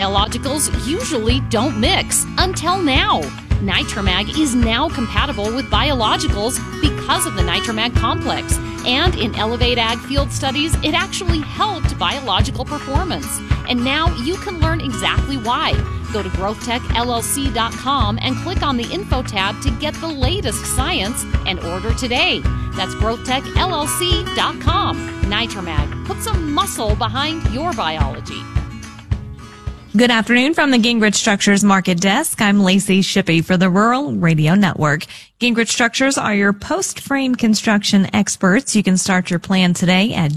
biologicals usually don't mix, until now. Nitromag is now compatible with biologicals because of the Nitromag complex. And in Elevate Ag field studies, it actually helped biological performance. And now you can learn exactly why. Go to GrowthTechLLC.com and click on the Info tab to get the latest science and order today. That's GrowthTechLLC.com. Nitromag, put some muscle behind your biology. Good afternoon from the Gingrich Structures Market Desk. I'm Lacey Shippey for the Rural Radio Network. Gingrich Structures are your post-frame construction experts. You can start your plan today at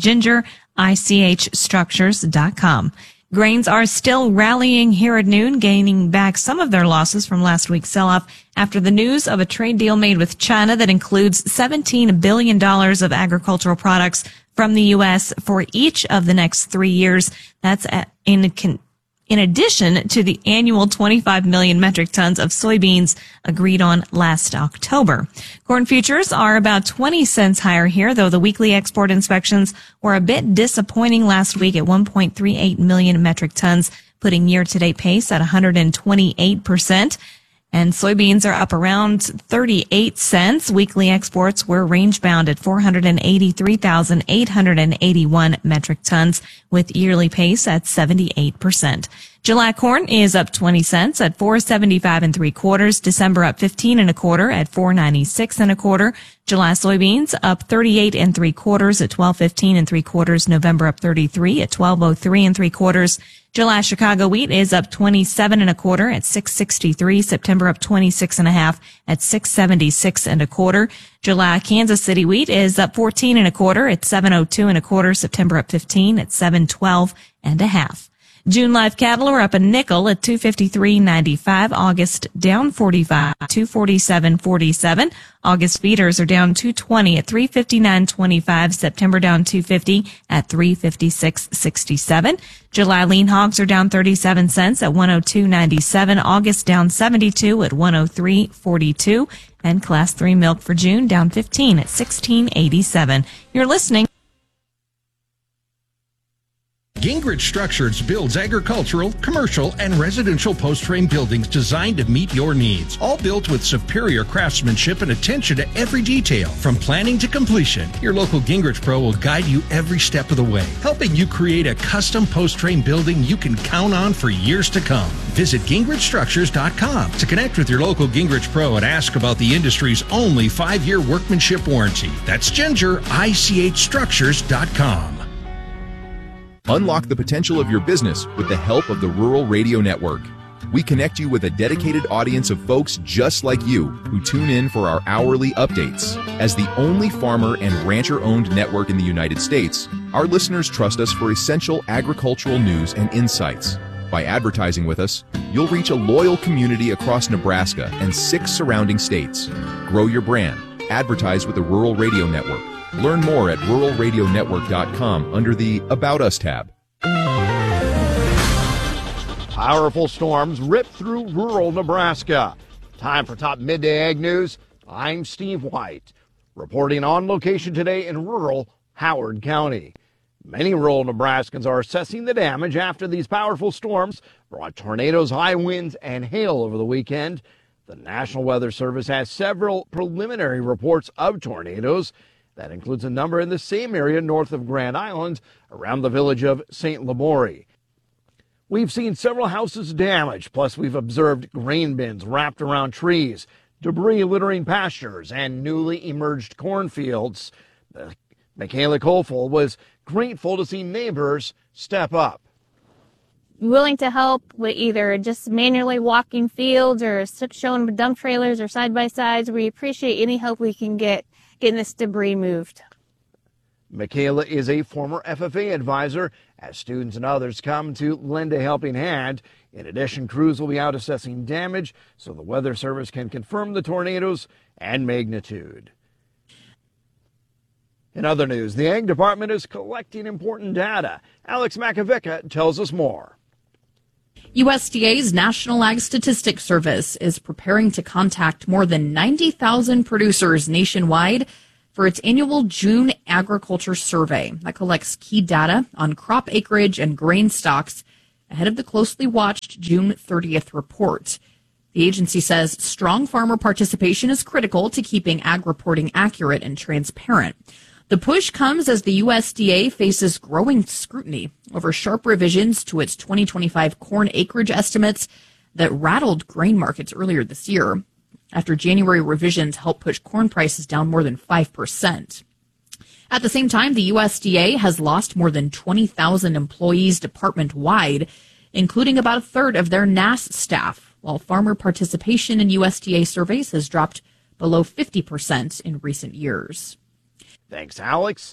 gingerichstructures.com. Grains are still rallying here at noon, gaining back some of their losses from last week's sell-off after the news of a trade deal made with China that includes $17 billion of agricultural products from the U.S. for each of the next 3 years. That's in addition to the annual 25 million metric tons of soybeans agreed on last October. Corn futures are about 20 cents higher here, though the weekly export inspections were a bit disappointing last week at 1.38 million metric tons, putting year-to-date pace at 128%. And soybeans are up around 38 cents. Weekly exports were range-bound at 483,881 metric tons, with yearly pace at 78%. July corn is up 20 cents at 4.75 3/4. December up 15 1/4 at 4.96 1/4. July soybeans up 38 3/4 at 12.15 3/4. November up 33 at 12.03 3/4. July Chicago wheat is up 27 1/4 at 6.63. September up 26 1/2 at 6.76 1/4. July Kansas City wheat is up 14 1/4 at 7.02 1/4. September up 15 at 7.12 1/2. June live cattle are up a nickel at 253.95. August down 45, 247.47. August feeders are down 220 at 359.25. September down 250 at 356.67. July lean hogs are down 37 cents at 102.97. August down 72 at 103.42. And class 3 milk for June down 15 at 16.87. You're listening. Gingrich Structures builds agricultural, commercial, and residential post-frame buildings designed to meet your needs. All built with superior craftsmanship and attention to every detail. From planning to completion, your local Gingrich Pro will guide you every step of the way, helping you create a custom post-frame building you can count on for years to come. Visit GingrichStructures.com to connect with your local Gingrich Pro and ask about the industry's only 5-year workmanship warranty. That's GingerichStructures.com. Unlock the potential of your business with the help of the Rural Radio Network. We connect you with a dedicated audience of folks just like you who tune in for our hourly updates. As the only farmer and rancher-owned network in the United States, our listeners trust us for essential agricultural news and insights. By advertising with us, you'll reach a loyal community across Nebraska and 6 surrounding states. Grow your brand. Advertise with the Rural Radio Network. Learn more at ruralradionetwork.com under the About Us tab. Powerful storms rip through rural Nebraska. Time for top midday ag news. I'm Steve White, reporting on location today in rural Howard County. Many rural Nebraskans are assessing the damage after these powerful storms brought tornadoes, high winds, and hail over the weekend. The National Weather Service has several preliminary reports of tornadoes. That includes a number in the same area north of Grand Island, around the village of St. Laborie. We've seen several houses damaged, plus we've observed grain bins wrapped around trees, debris littering pastures, and newly emerged cornfields. Michaela Coleful was grateful to see neighbors step up. Willing to help with either just manually walking fields or showing dump trailers or side-by-sides. We appreciate any help we can get getting this debris moved. Michaela is a former FFA advisor as students and others come to lend a helping hand. In addition, crews will be out assessing damage so the Weather Service can confirm the tornadoes and magnitude. In other news, the Ag Department is collecting important data. Alex Makovica tells us more. USDA's National Ag Statistics Service is preparing to contact more than 90,000 producers nationwide for its annual June agriculture survey that collects key data on crop acreage and grain stocks ahead of the closely watched June 30th report. The agency says strong farmer participation is critical to keeping ag reporting accurate and transparent. The push comes as the USDA faces growing scrutiny over sharp revisions to its 2025 corn acreage estimates that rattled grain markets earlier this year, after January revisions helped push corn prices down more than 5%. At the same time, the USDA has lost more than 20,000 employees department-wide, including about a third of their NASS staff, while farmer participation in USDA surveys has dropped below 50% in recent years. Thanks, Alex.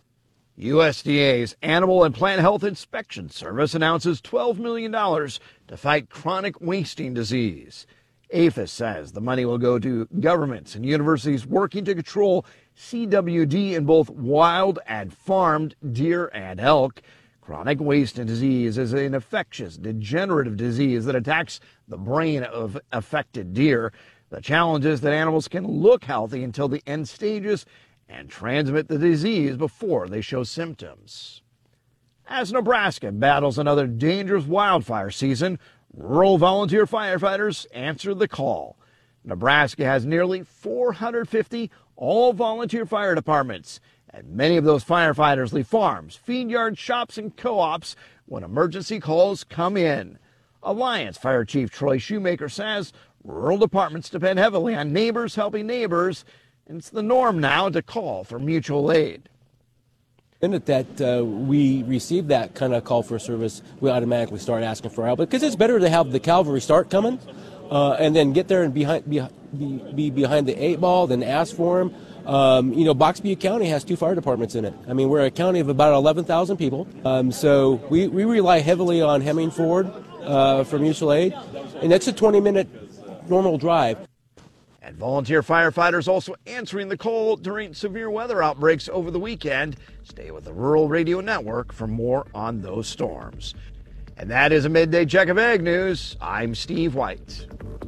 USDA's Animal and Plant Health Inspection Service announces $12 million to fight chronic wasting disease. APHIS says the money will go to governments and universities working to control CWD in both wild and farmed deer and elk. Chronic wasting disease is an infectious, degenerative disease that attacks the brain of affected deer. The challenge is that animals can look healthy until the end stages and transmit the disease before they show symptoms. As Nebraska battles another dangerous wildfire season, rural volunteer firefighters answered the call. Nebraska has nearly 450 all-volunteer fire departments, and many of those firefighters leave farms, feed yards, shops, and co-ops when emergency calls come in. Alliance Fire Chief Troy Shoemaker says rural departments depend heavily on neighbors helping neighbors, and it's the norm now to call for mutual aid. The minute that we receive that kind of call for service, we automatically start asking for help, because it's better to have the cavalry start coming and then get there and be behind the eight ball than ask for them. Box Butte County has 2 fire departments in it. I mean, we're a county of about 11,000 people, so we rely heavily on Hemming Ford for mutual aid, and that's a 20-minute normal drive. And volunteer firefighters also answering the call during severe weather outbreaks over the weekend. Stay with the Rural Radio Network for more on those storms. And that is a midday check of Ag News. I'm Steve White.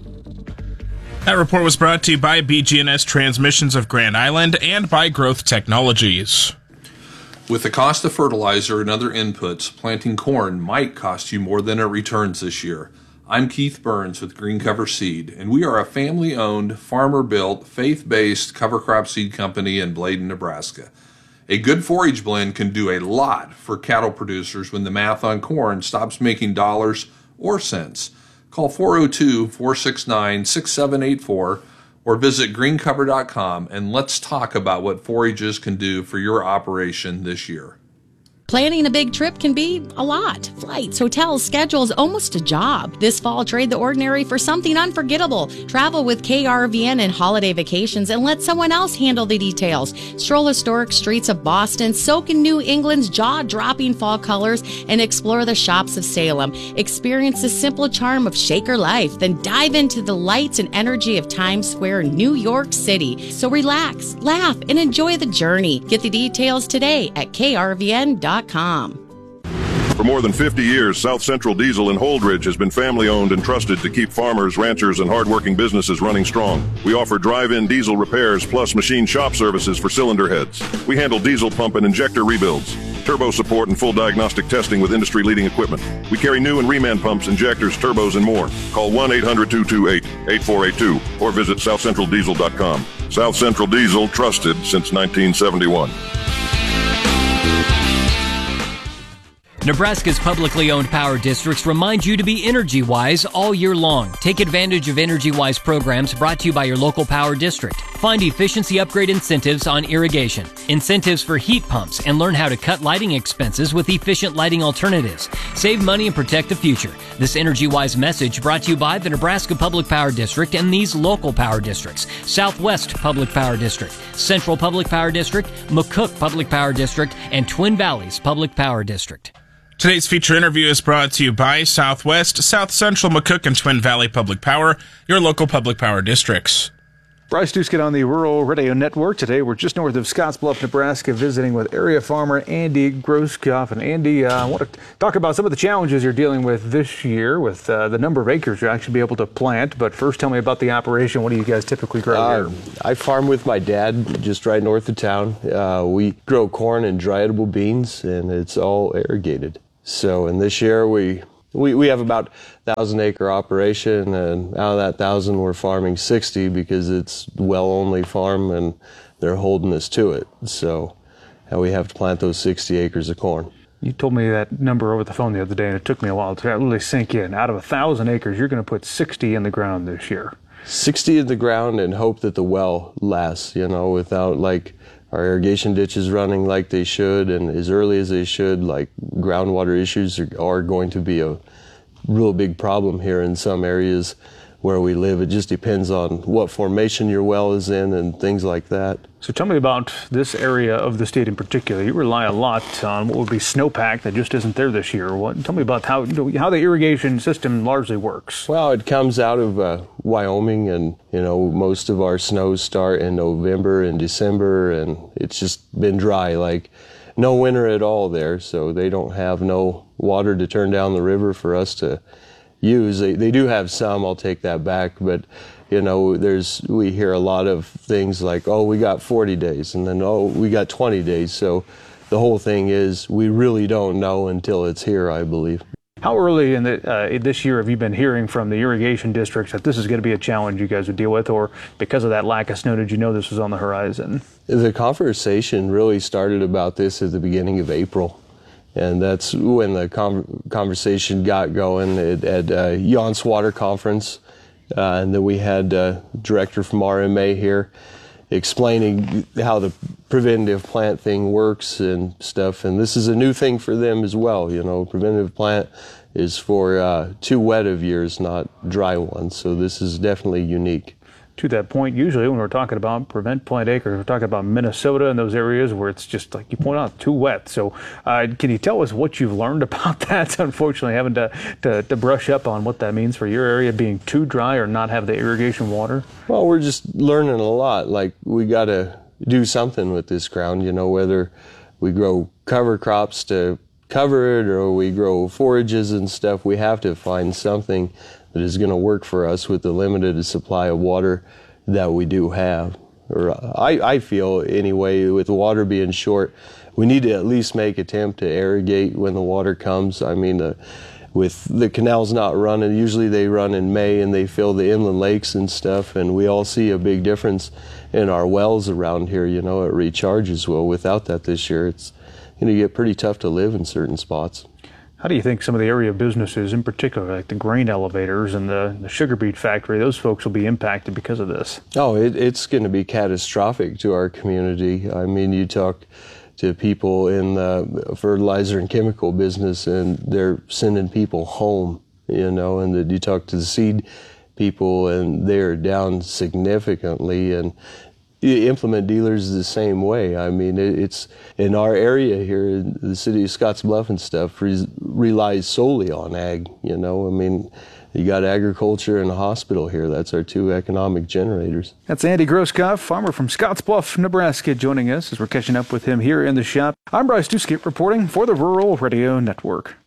That report was brought to you by BG&S Transmissions of Grand Island and by Growth Technologies. With the cost of fertilizer and other inputs, planting corn might cost you more than it returns this year. I'm Keith Burns with Green Cover Seed, and we are a family-owned, farmer-built, faith-based cover crop seed company in Bladen, Nebraska. A good forage blend can do a lot for cattle producers when the math on corn stops making dollars or cents. Call 402-469-6784 or visit greencover.com and let's talk about what forages can do for your operation this year. Planning a big trip can be a lot. Flights, hotels, schedules, almost a job. This fall, trade the ordinary for something unforgettable. Travel with KRVN and holiday vacations and let someone else handle the details. Stroll historic streets of Boston, soak in New England's jaw-dropping fall colors, and explore the shops of Salem. Experience the simple charm of Shaker life, then dive into the lights and energy of Times Square, New York City. So relax, laugh, and enjoy the journey. Get the details today at krvn.com. For more than 50 years, South Central Diesel in Holdridge has been family-owned and trusted to keep farmers, ranchers, and hardworking businesses running strong. We offer drive-in diesel repairs plus machine shop services for cylinder heads. We handle diesel pump and injector rebuilds, turbo support, and full diagnostic testing with industry-leading equipment. We carry new and reman pumps, injectors, turbos, and more. Call 1-800-228-8482 or visit southcentraldiesel.com. South Central Diesel, trusted since 1971. Nebraska's publicly owned power districts remind you to be energy-wise all year long. Take advantage of energy-wise programs brought to you by your local power district. Find efficiency upgrade incentives on irrigation, incentives for heat pumps, and learn how to cut lighting expenses with efficient lighting alternatives. Save money and protect the future. This energy-wise message brought to you by the Nebraska Public Power District and these local power districts: Southwest Public Power District, Central Public Power District, McCook Public Power District, and Twin Valleys Public Power District. Today's feature interview is brought to you by Southwest, South Central, McCook, and Twin Valley Public Power, your local public power districts. Bryce Duskett on the Rural Radio Network. Today we're just north of Scottsbluff, Nebraska, visiting with area farmer Andy Groskopf. And Andy, I want to talk about some of the challenges you're dealing with this year with the number of acres you actually be able to plant. But first, tell me about the operation. What do you guys typically grow here? I farm with my dad just right north of town. We grow corn and dry edible beans, and it's all irrigated. So in this year, we We have about 1,000-acre operation, and out of that 1,000, we're farming 60 because it's well-only farm, and they're holding us to it. So we have to plant those 60 acres of corn. You told me that number over the phone the other day, and it took me a while to really sink in. Out of 1,000 acres, you're going to put 60 in the ground this year. 60 in the ground and hope that the well lasts, without our irrigation ditches running like they should and as early as they should. Groundwater issues are going to be a real big problem here in some areas where we live. It just depends on what formation your well is in and things like that. So tell me about this area of the state in particular. You rely a lot on what would be snowpack that just isn't there this year. Tell me about how the irrigation system largely works. Well, it comes out of Wyoming, and most of our snows start in November and December, and it's just been dry, no winter at all there. So they don't have no water to turn down the river for us to use. They do have some, I'll take that back, but we hear a lot of things like, oh, we got 40 days, and then, oh, we got 20 days. So the whole thing is we really don't know until it's here, I believe. How early in this year have you been hearing from the irrigation districts that this is going to be a challenge you guys would deal with, or because of that lack of snow, did you know this was on the horizon? The conversation really started about this at the beginning of April. And that's when the conversation got going at Yonce Water Conference. And then we had a director from RMA here explaining how the preventative plant thing works and stuff. And this is a new thing for them as well. Preventative plant is for 2 wet of years, not dry ones. So this is definitely unique. To that point, usually when we're talking about prevent plant acres, we're talking about Minnesota and those areas where it's just, like you point out, too wet. So can you tell us what you've learned about that? Unfortunately, having to brush up on what that means for your area being too dry or not have the irrigation water? Well, we're just learning a lot. We got to do something with this ground, whether we grow cover crops to cover it or we grow forages and stuff. We have to find something that is going to work for us with the limited supply of water that we do have. Or I feel, anyway, with the water being short, we need to at least make attempt to irrigate when the water comes. I mean, with the canals not running, usually they run in May and they fill the inland lakes and stuff, and we all see a big difference in our wells around here. It recharges well. Without that this year, it's going to get pretty tough to live in certain spots. How do you think some of the area businesses, in particular, like the grain elevators and the sugar beet factory, those folks will be impacted because of this? Oh, it's going to be catastrophic to our community. I mean, you talk to people in the fertilizer and chemical business, and they're sending people home, and then you talk to the seed people, and they're down significantly, and implement dealers the same way. I mean, it's in our area here, the city of Scottsbluff and stuff relies solely on ag. I mean, you got agriculture and a hospital here. That's our 2 economic generators. That's Andy Groskopf, farmer from Scottsbluff, Nebraska, joining us as we're catching up with him here in the shop. I'm Bryce Duskett reporting for the Rural Radio Network.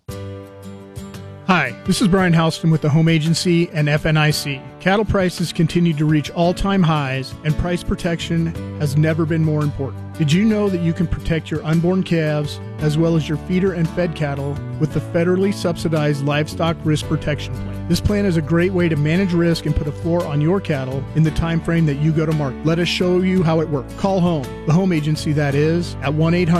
Hi, this is Brian Houston with the Home Agency and FNIC. Cattle prices continue to reach all-time highs, and price protection has never been more important. Did you know that you can protect your unborn calves as well as your feeder and fed cattle with the federally subsidized Livestock Risk Protection Plan? This plan is a great way to manage risk and put a floor on your cattle in the time frame that you go to market. Let us show you how it works. Call home, the Home Agency that is, at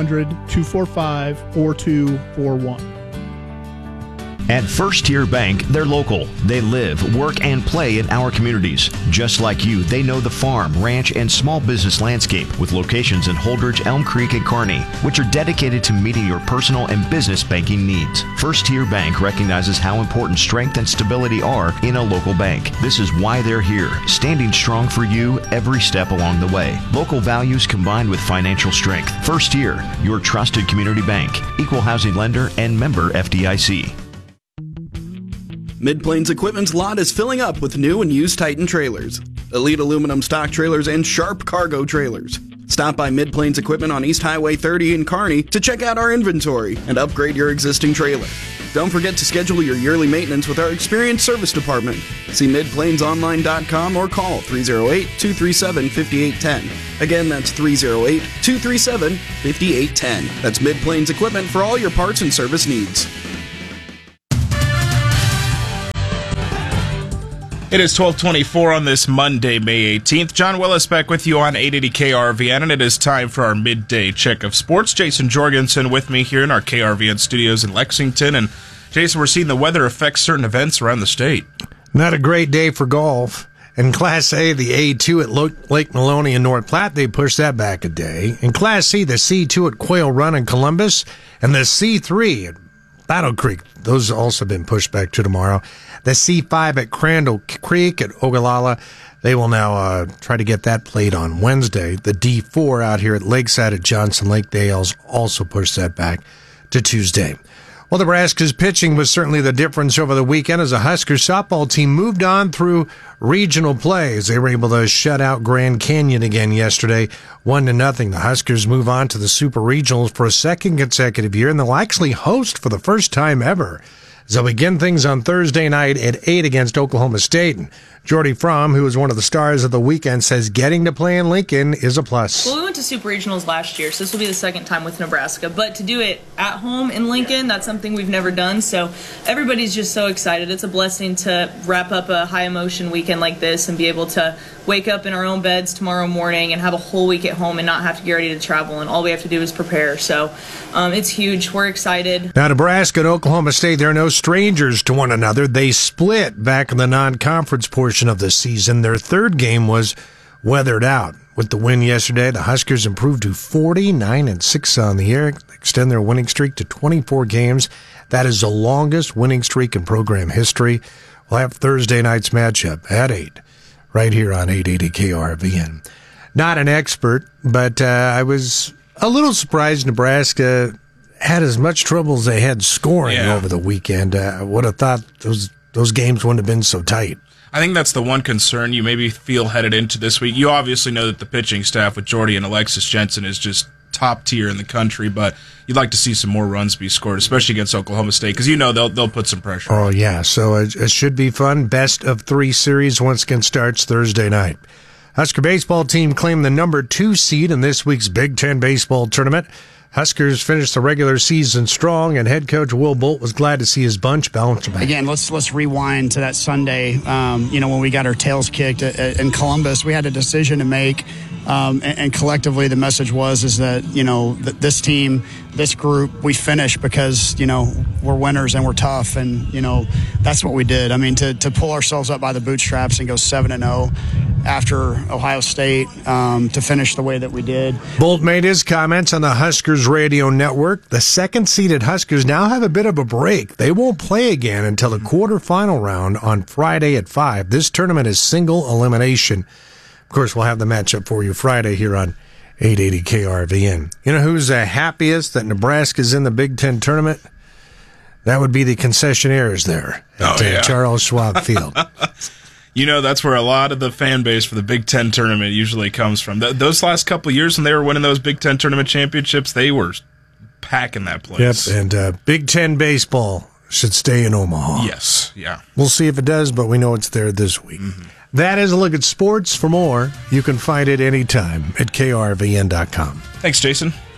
1-800-245-4241. At First Tier Bank, they're local. They live, work, and play in our communities. Just like you, they know the farm, ranch, and small business landscape with locations in Holdridge, Elm Creek, and Kearney, which are dedicated to meeting your personal and business banking needs. First Tier Bank recognizes how important strength and stability are in a local bank. This is why they're here, standing strong for you every step along the way. Local values combined with financial strength. First Tier, your trusted community bank, equal housing lender, and member FDIC. Mid-Plains Equipment's lot is filling up with new and used Titan trailers, Elite aluminum stock trailers, and Sharp cargo trailers. Stop by Mid-Plains Equipment on East Highway 30 in Kearney to check out our inventory and upgrade your existing trailer. Don't forget to schedule your yearly maintenance with our experienced service department. See midplainsonline.com or call 308-237-5810. Again, that's 308-237-5810. That's Mid-Plains Equipment for all your parts and service needs. It is 12:24 on this Monday, May 18th. John Willis back with you on 880 KRVN, and it is time for our midday check of sports. Jason Jorgensen with me here in our KRVN studios in Lexington. And Jason, we're seeing the weather affect certain events around the state. Not a great day for golf. In Class A, the A2 at Lake Maloney in North Platte, they pushed that back a day. In Class C, the C2 at Quail Run in Columbus, and the C3 at Battle Creek, those have also been pushed back to tomorrow. The C5 at Crandall Creek at Ogallala, they will now try to get that played on Wednesday. The D4 out here at Lakeside at Johnson Lake, they'll also push that back to Tuesday. Well, Nebraska's pitching was certainly the difference over the weekend as the Huskers softball team moved on through regional plays. They were able to shut out Grand Canyon again yesterday, 1-0. The Huskers move on to the Super Regionals for a second consecutive year, and they'll actually host for the first time ever. They'll begin things on Thursday night at 8 against Oklahoma State. And Jordy Fromm, who was one of the stars of the weekend, says getting to play in Lincoln is a plus. Well, we went to Super Regionals last year, so this will be the second time with Nebraska. But to do it at home in Lincoln, that's something we've never done. So everybody's just so excited. It's a blessing to wrap up a high-emotion weekend like this and be able to wake up in our own beds tomorrow morning and have a whole week at home and not have to get ready to travel. And all we have to do is prepare. So it's huge. We're excited. Now, Nebraska and Oklahoma State, they're no strangers to one another. They split back in the non-conference portion of the season. Their third game was weathered out. With the win yesterday, the Huskers improved to 49-6 on the year, extend their winning streak to 24 games. That is the longest winning streak in program history. We'll have Thursday night's matchup at 8, right here on 880 KRVN. Not an expert, but I was a little surprised Nebraska had as much trouble as they had scoring over the weekend. I would have thought those games wouldn't have been so tight. I think that's the one concern you maybe feel headed into this week. You obviously know that the pitching staff with Jordy and Alexis Jensen is just top tier in the country, but you'd like to see some more runs be scored, especially against Oklahoma State, because you know they'll put some pressure on. Oh, yeah, so it should be fun. Best of 3 series once again starts Thursday night. Husker baseball team claimed the number 2 seed in this week's Big Ten baseball tournament. Huskers finished the regular season strong, and head coach Will Bolt was glad to see his bunch bounce back. Again, let's rewind to that Sunday. When we got our tails kicked in Columbus, we had a decision to make, and collectively the message is that this team, this group, we finish because we're winners and we're tough, and that's what we did. I mean, to pull ourselves up by the bootstraps and go 7-0 after Ohio State, to finish the way that we did. Bolt made his comments on the Huskers radio network. The second-seeded Huskers now have a bit of a break. They won't play again until the quarterfinal round on Friday at 5. This tournament is single elimination. Of course, we'll have the matchup for you Friday here on 880 KRVN. You know who's the happiest that Nebraska's in the Big Ten tournament? That would be the concessionaires there at Charles Schwab Field. That's where a lot of the fan base for the Big Ten tournament usually comes from. Those last couple of years when they were winning those Big Ten tournament championships, they were packing that place. Yep, and Big Ten baseball should stay in Omaha. Yes, yeah. We'll see if it does, but we know it's there this week. Mm-hmm. That is a look at sports. For more, you can find it anytime at krvn.com. Thanks, Jason.